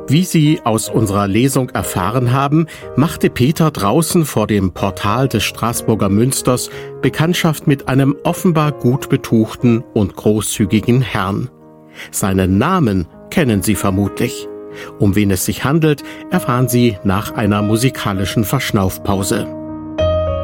Wie Sie aus unserer Lesung erfahren haben, machte Peter draußen vor dem Portal des Straßburger Münsters Bekanntschaft mit einem offenbar gut betuchten und großzügigen Herrn. Seinen Namen kennen Sie vermutlich. Um wen es sich handelt, erfahren Sie nach einer musikalischen Verschnaufpause.